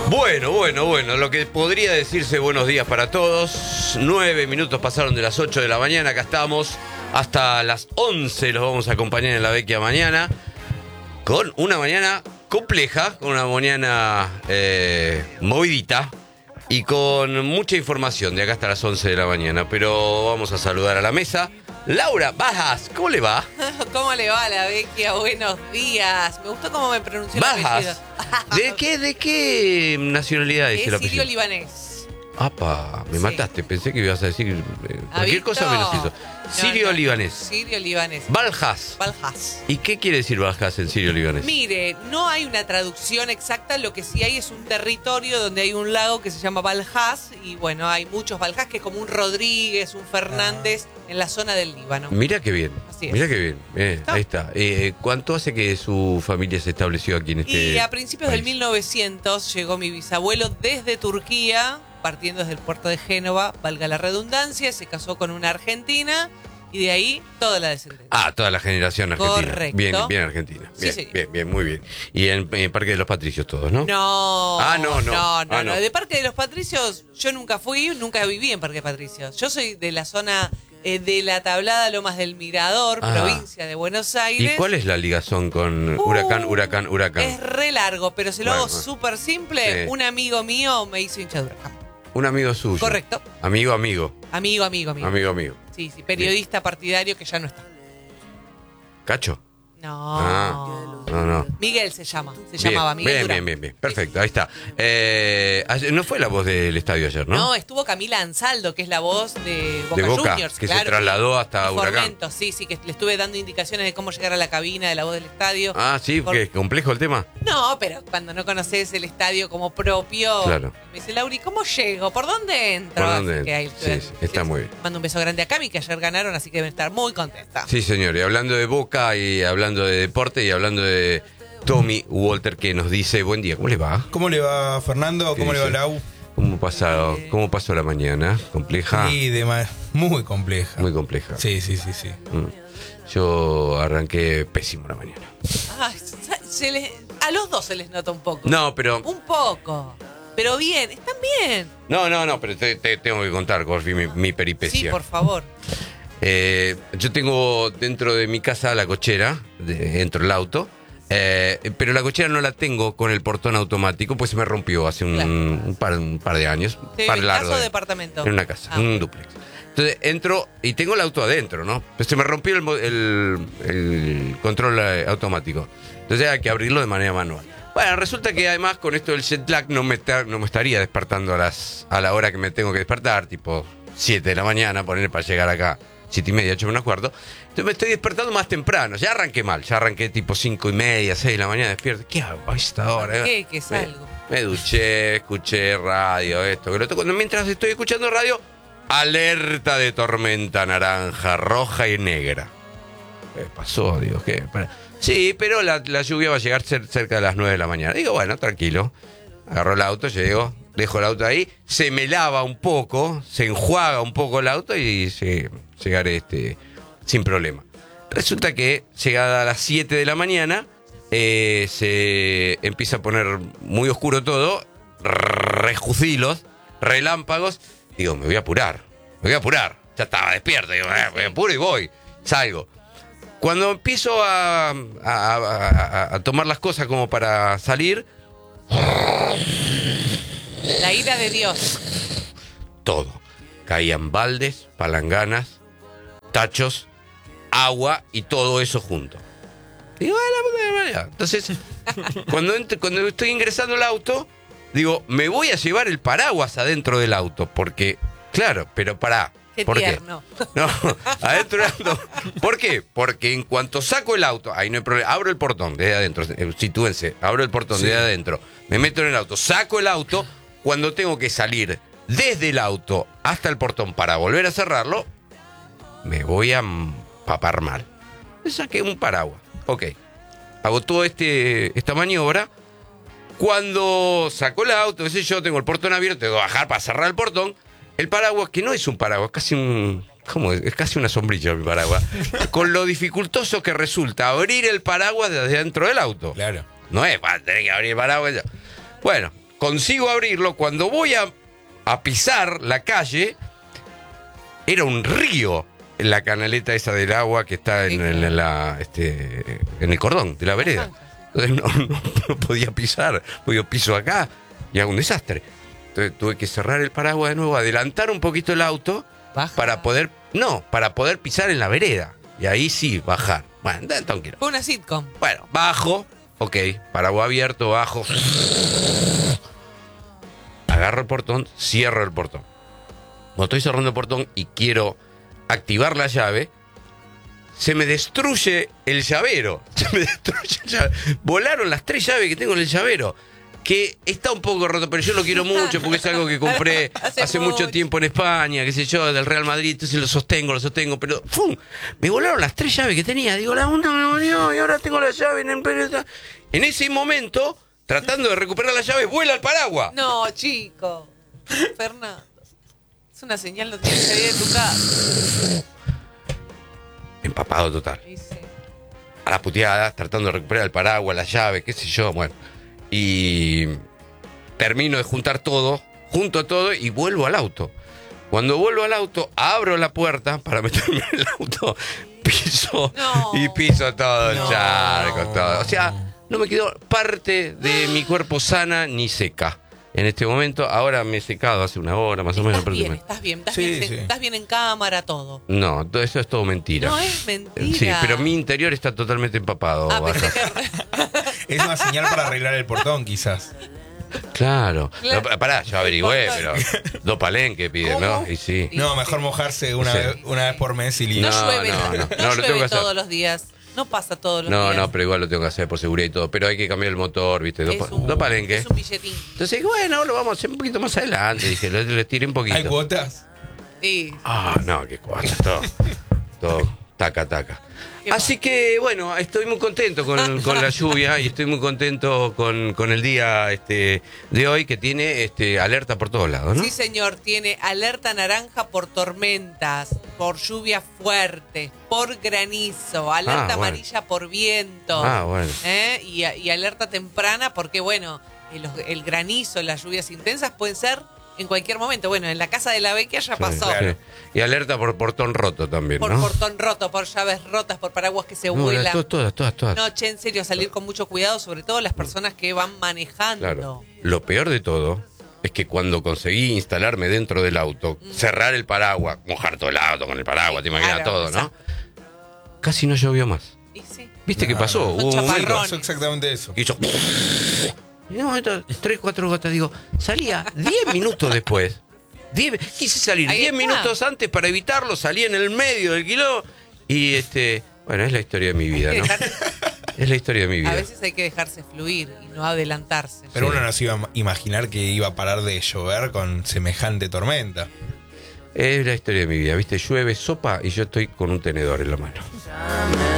Bueno, lo que podría decirse buenos días para todos. 9 minutos pasaron de las 8 de la mañana, acá estamos. Hasta las 11 los vamos a acompañar en la Vecchia Mañana. Con una mañana compleja, con una mañana movidita y con mucha información de acá hasta las 11 de la mañana. Pero vamos a saludar a la mesa. Laura Bajas, ¿cómo le va? ¿Cómo le va a la Vecchia? Buenos días. Me gustó cómo me pronunció el apellido. Bajas. ¿De qué nacionalidad es el apellido? Sirio-libanés. Apa, me mataste. Pensé que ibas a decir cualquier cosa menos eso. Sirio-libanés. Sirio-libanés. Bajas. ¿Y qué quiere decir Bajas en sirio-libanés? Mire, no hay una traducción exacta. Lo que sí hay es un territorio donde hay un lago que se llama Baljás. Y bueno, hay muchos Baljás, que es como un Rodríguez, un Fernández en la zona del Líbano. Mira qué bien. Así es. Mira qué bien. Ahí está. ¿Cuánto hace que su familia se estableció aquí en este Y a principios país? del 1900 llegó mi bisabuelo desde Turquía, partiendo desde el puerto de Génova, valga la redundancia, se casó con una argentina y de ahí toda la descendencia. Ah, toda la generación argentina. Correcto. Bien argentina. Sí, sí. Bien, muy bien. Y en Parque de los Patricios todos, ¿no? No. No. De Parque de los Patricios yo nunca fui, nunca viví en Parque de Patricios. Yo soy de la zona de la Tablada Lomas del Mirador, provincia de Buenos Aires. ¿Y cuál es la ligazón con Huracán? Es re largo, pero se lo hago súper simple. Sí. Un amigo mío me hizo hincha de Huracán. Un amigo suyo. Correcto. Amigo. Amigo. Sí, periodista partidario que ya no está. ¿Cacho? No. No. Miguel se llamaba Miguel Durán. Bien. Perfecto, ahí está. No fue la voz del estadio ayer, ¿no? No, estuvo Camila Ansaldo, que es la voz de Boca Juniors. Que claro, se trasladó hasta y Huracán. Formento, sí, que le estuve dando indicaciones de cómo llegar a la cabina de la voz del estadio. Ah, sí, que es complejo el tema. No, pero cuando no conoces el estadio como propio, claro. Me dice, Lauri, ¿cómo llego? ¿Por dónde entro? Sí, está muy bien. Mando un beso grande a Cami, que ayer ganaron, así que deben estar muy contentas. Sí, señor, y hablando de Boca y hablando de deporte y hablando de Tommy Walter, que nos dice, buen día, ¿cómo le va? ¿Cómo le va, Fernando? ¿Cómo le va, Lau? ¿Cómo pasó la mañana? ¿Compleja? Sí, muy compleja. Muy compleja. Sí. Yo arranqué pésimo la mañana. Ay, a los dos se les nota un poco. No, pero... Un poco. Pero bien, están bien. No, pero te tengo que contar, Gorfi, mi peripecia. Sí, por favor. Yo tengo dentro de mi casa la cochera, dentro del auto, pero la cochera no la tengo con el portón automático, pues se me rompió hace un par de años. ¿En casa o departamento? En una casa, un dúplex. Entonces entro y tengo el auto adentro, ¿no? Pues se me rompió el control automático. Entonces hay que abrirlo de manera manual. Bueno, resulta que además con esto del jet lag no me estaría despertando a la hora que me tengo que despertar, tipo 7 de la mañana, poner para llegar acá 7:30, 8 menos cuarto. Entonces me estoy despertando más temprano. Ya arranqué mal, ya arranqué tipo 5:30, 6 de la mañana despierto. ¿Qué hago a esta hora? ¿Qué salgo? Me duché, escuché radio, esto, que lo otro. Mientras estoy escuchando radio, alerta de tormenta naranja, roja y negra. ¿Qué pasó? Digo, ¿qué? Sí, pero la lluvia va a llegar cerca de las 9 de la mañana. Digo, bueno, tranquilo. Agarro el auto, llego, dejo el auto ahí, se me lava un poco, se enjuaga un poco el auto y llegaré sin problema. Resulta que llegada a las 7 de la mañana se empieza a poner muy oscuro todo, rejucilos, relámpagos. Digo, me voy a apurar. Ya estaba despierto, digo, me apuro y voy. Salgo. Cuando empiezo a tomar las cosas como para salir... La ira de Dios. Todo. Caían baldes, palanganas, tachos, agua y todo eso junto. Digo, entonces, cuando estoy ingresando al auto, digo, me voy a llevar el paraguas adentro del auto, porque, claro, pero pará. Qué ¿Por tierno. qué? No, adentro del auto. ¿Por qué? Porque en cuanto saco el auto, ahí no hay problema, abro el portón desde adentro, sitúense, abro el portón desde adentro, me meto en el auto, saco el auto, cuando tengo que salir desde el auto hasta el portón para volver a cerrarlo, me voy a papar mal. Me saqué un paraguas. Ok. Hago toda esta maniobra. Cuando saco el auto, qué sé yo, tengo el portón abierto, tengo que bajar para cerrar el portón. El paraguas, que no es un paraguas, casi ¿cómo es? Es casi una sombrilla mi paraguas. Con lo dificultoso que resulta abrir el paraguas desde dentro del auto. Claro. No es, tener que abrir el paraguas. Bueno, consigo abrirlo. Cuando voy a pisar la calle, era un río en la canaleta esa del agua que está en el cordón de la vereda. Entonces no podía pisar, porque yo piso acá y hago un desastre. Entonces tuve que cerrar el paraguas de nuevo, adelantar un poquito el auto para poder pisar en la vereda. Y ahí sí, bajar. Bueno, tranquilo. Fue una sitcom. Bueno, bajo, ok, paraguas abierto, bajo. Agarro el portón, cierro el portón. Cuando estoy cerrando el portón y quiero activar la llave, se me destruye el llavero. Volaron las 3 llaves que tengo en el llavero. Que está un poco roto, pero yo lo quiero mucho porque es algo que compré hace mucho tiempo en España, qué sé yo, del Real Madrid, entonces lo sostengo, pero ¡fum! Me volaron las 3 llaves que tenía. Digo, la una me volvió y ahora tengo la llave en el pelota. En ese momento, tratando de recuperar la llave, vuela el paraguas. No, chico. Fernando. Es una señal, no tienes que salir de tu casa. Empapado total. Sí. A las puteadas, tratando de recuperar el paraguas, la llave, qué sé yo, bueno. Y termino de juntar todo, junto todo y vuelvo al auto. Cuando vuelvo al auto, abro la puerta para meterme en el auto, piso todo el charco, todo. O sea, no me quedó parte de mi cuerpo sana ni seca. En este momento, ahora me he secado hace una hora más o menos. Estás bien en cámara, todo. No, todo eso es todo mentira. No es mentira. Sí, pero mi interior está totalmente empapado. Es una señal para arreglar el portón, quizás. Claro. No, pará, yo averigüé, pero 2 palenques piden, ¿no? Y sí. No, mejor mojarse una vez por mes y listo. No llueve, no, lo tengo que hacer todos los días. No pasa todos los días. No, pero igual lo tengo que hacer por seguridad y todo. Pero hay que cambiar el motor, ¿viste? 2 palenques. Es un billetín. Entonces, bueno, lo vamos a hacer un poquito más adelante. Dije, le tiré un poquito. ¿Hay cuotas? Sí. No, qué cuotas. Todo. Taca. Así que, bueno, estoy muy contento con la lluvia y estoy muy contento con el día de hoy que tiene alerta por todos lados, ¿no? Sí, señor, tiene alerta naranja por tormentas, por lluvias fuertes, por granizo, alerta amarilla por viento. Bueno. Y alerta temprana porque, bueno, el granizo, las lluvias intensas pueden ser en cualquier momento. Bueno, en la casa de la Vecchia ya pasó. Claro. Y alerta por portón roto también, por ¿no? Por portón roto, por llaves rotas, por paraguas que se vuelan. Todas. No, che, en serio, salir con mucho cuidado, sobre todo las personas que van manejando. Claro. Lo peor de todo es que cuando conseguí instalarme dentro del auto, cerrar el paraguas, mojar todo el auto con el paraguas, te imaginas todo, ¿no? Casi no llovió más. ¿Y sí? ¿Viste qué pasó? No. Hubo un momento. Pasó exactamente eso. Y hizo... Y en un momento, 3, 4 gotas, digo, salía 10 minutos después. Quise salir 10 minutos antes para evitarlo, salí en el medio del quilombo. Y bueno, es la historia de mi vida, ¿no? Es la historia de mi vida. A veces hay que dejarse fluir y no adelantarse. Pero uno no se iba a imaginar que iba a parar de llover con semejante tormenta. Es la historia de mi vida, ¿viste? Llueve, sopa y yo estoy con un tenedor en la mano.